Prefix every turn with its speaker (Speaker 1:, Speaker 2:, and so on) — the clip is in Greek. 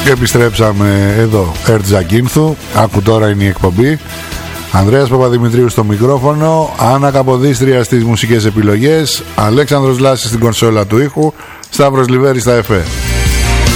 Speaker 1: Και επιστρέψαμε εδώ. Ερτζακίνθου. Άκου τώρα είναι η εκπομπή. Ανδρέας Παπαδημητρίου στο μικρόφωνο. Άννα Καποδίστρια στις μουσικές επιλογές. Αλέξανδρος Λάσης στην κονσόλα του ήχου. Σταύρος Λιβέρης στα εφέ.